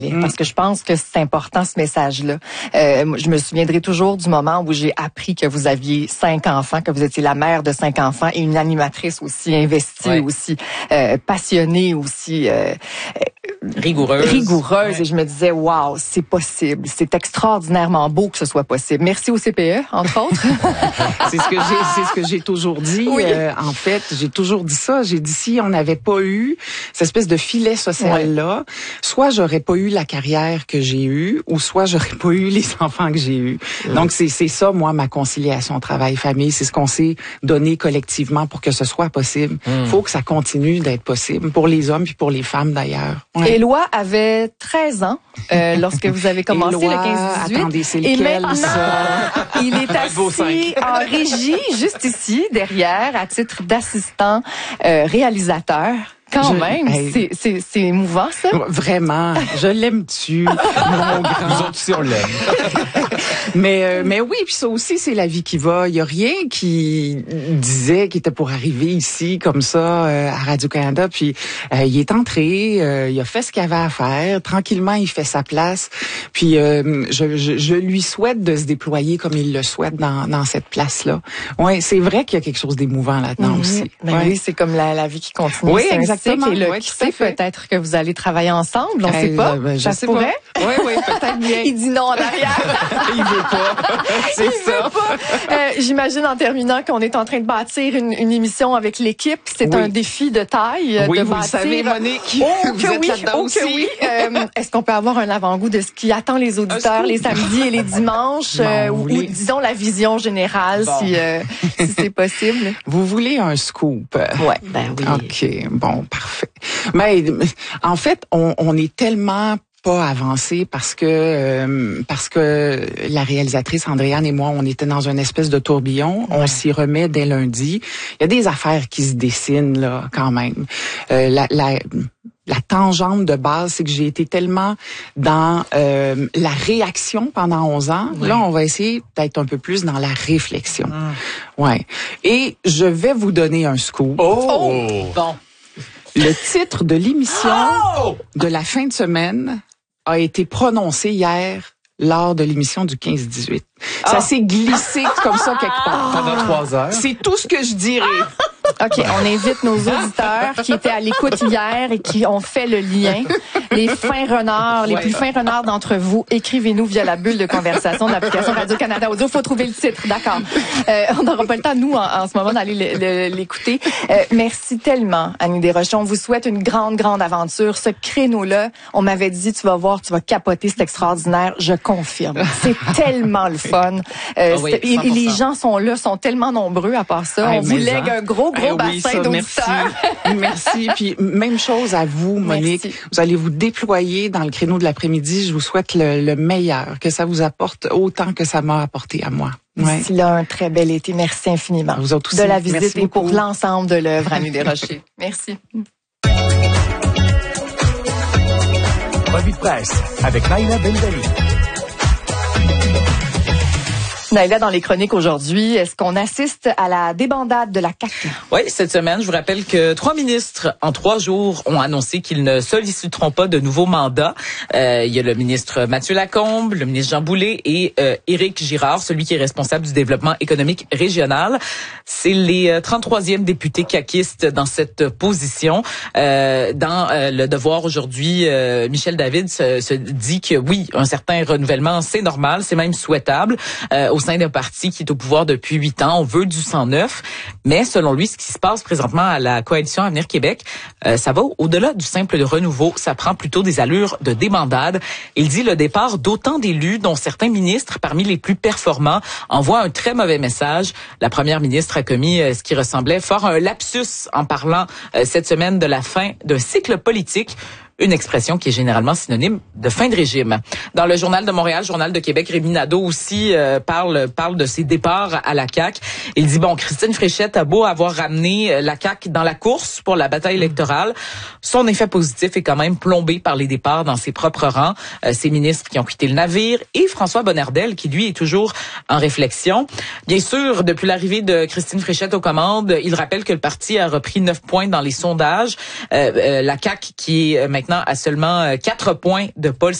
Parce que je pense que c'est important, ce message-là. Je me souviendrai toujours du moment où j'ai appris que vous aviez 5 enfants, que vous étiez la mère de 5 enfants et une animatrice aussi investie, aussi passionnée, aussi rigoureuse. Et je me disais, wow, c'est possible. C'est extraordinairement beau que ce soit possible. Merci au CPE, entre autres. C'est ce que j'ai toujours dit. Oui. En fait, j'ai toujours dit ça. J'ai dit, si on n'avait pas eu cette espèce de filet social-là, soit j'aurais pas eu la carrière que j'ai eue, ou soit j'aurais pas eu les enfants que j'ai eus. Donc, c'est ça, moi, ma conciliation travail-famille. C'est ce qu'on s'est donné collectivement pour que ce soit possible. Faut que ça continue d'être possible pour les hommes puis pour les femmes, d'ailleurs. Ouais. Éloi avait 13 ans lorsque vous avez commencé Éloi, le 15-18. Attendez, c'est et lequel, maintenant, ça? il est assis en régie, juste ici, derrière, à titre d'assistant réalisateur. Quand même, c'est émouvant, ça. Vraiment, je l'aime-tu, mon grand. Nous autres aussi, on l'aime. mais oui, puis ça aussi, c'est la vie qui va. Il y a rien qui disait qu'il était pour arriver ici comme ça à Radio-Canada. Puis il est entré, il a fait ce qu'il avait à faire. Tranquillement, il fait sa place. Puis je lui souhaite de se déployer comme il le souhaite dans cette place-là. Ouais, c'est vrai qu'il y a quelque chose d'émouvant là-dedans aussi. Ben oui, c'est comme la vie qui continue. Oui, exactement. Et qui sait, peut-être que vous allez travailler ensemble, on sait pas. Ça se pourrait. Oui, peut-être bien. Il dit non en arrière. Il veut pas. C'est ça. J'imagine en terminant qu'on est en train de bâtir une émission avec l'équipe. C'est un défi de taille. Oui, de vous bâtir. Le savez, Monique. Vous êtes là-dedans aussi. Oui. Est-ce qu'on peut avoir un avant-goût de ce qui attend les auditeurs les samedis et les dimanches, ou disons la vision générale, si c'est possible? Vous voulez un scoop? Ouais, ben oui. OK, bon, parfait. Mais en fait, on est tellement pas avancé parce que la réalisatrice Andréane et moi, on était dans une espèce de tourbillon. On s'y remet dès lundi. Il y a des affaires qui se dessinent là quand même. La tangente de base, c'est que j'ai été tellement dans la réaction pendant 11 ans. Oui. Là, on va essayer d'être un peu plus dans la réflexion. Ouais. Et je vais vous donner un scoop. Bon. Le titre de l'émission de la fin de semaine a été prononcé hier lors de l'émission du 15-18. Ça s'est glissé comme ça quelque part. Pendant 3 heures. C'est tout ce que je dirais. OK, on invite nos auditeurs qui étaient à l'écoute hier et qui ont fait le lien. Les fins renards, les plus fins renards d'entre vous, écrivez-nous via la bulle de conversation de l'application Radio-Canada Audio. Faut trouver le titre, d'accord. On n'aura pas le temps, nous, en ce moment, d'aller l'écouter. Merci tellement, Annie Desrochers. On vous souhaite une grande, grande aventure. Ce créneau-là, on m'avait dit, tu vas voir, tu vas capoter, c'est extraordinaire. Je confirme. C'est tellement le fun. Et les gens sont là, sont tellement nombreux à part ça. On vous lègue un gros bassin d'auditeurs. Merci. Puis même chose à vous, Monique. Merci. Vous allez vous déployer dans le créneau de l'après-midi. Je vous souhaite le meilleur, que ça vous apporte autant que ça m'a apporté à moi. D'ici là, un très bel été. Merci infiniment. Vous autres aussi. De la visite et pour l'ensemble de l'œuvre, Annie Desrochers. Merci. Revue de presse avec Naïla Ben-Dali. Naïla, dans les chroniques aujourd'hui, est-ce qu'on assiste à la débandade de la CAQ? Oui, cette semaine, je vous rappelle que 3 ministres, en 3 jours, ont annoncé qu'ils ne solliciteront pas de nouveaux mandats. Il y a le ministre Mathieu Lacombe, le ministre Jean Boulet et Éric Girard, celui qui est responsable du développement économique régional. C'est les 33e députés caquistes dans cette position. Dans Le Devoir aujourd'hui, Michel David se dit que oui, un certain renouvellement, c'est normal, c'est même souhaitable. Au sein d'un parti qui est au pouvoir depuis 8 ans. On veut du sang neuf. Mais selon lui, ce qui se passe présentement à la coalition Avenir Québec, ça va au-delà du simple de renouveau. Ça prend plutôt des allures de débandade. Il dit le départ d'autant d'élus, dont certains ministres, parmi les plus performants, envoie un très mauvais message. La première ministre a commis ce qui ressemblait fort à un lapsus en parlant cette semaine de la fin d'un cycle politique. Une expression qui est généralement synonyme de fin de régime. Dans le Journal de Montréal, Journal de Québec, Rémi Nadeau aussi parle de ses départs à la CAQ. Il dit, Christine Fréchette a beau avoir ramené la CAQ dans la course pour la bataille électorale, son effet positif est quand même plombé par les départs dans ses propres rangs. Ses ministres qui ont quitté le navire et François Bonnardel qui, lui, est toujours en réflexion. Bien sûr, depuis l'arrivée de Christine Fréchette aux commandes, il rappelle que le parti a repris 9 points dans les sondages. La CAQ qui est maintenant maintenant à seulement 4 points de Paul